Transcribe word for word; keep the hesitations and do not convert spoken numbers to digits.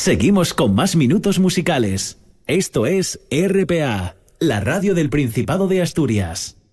Seguimos con más minutos musicales. Esto es R P A, la radio del Principado de Asturias.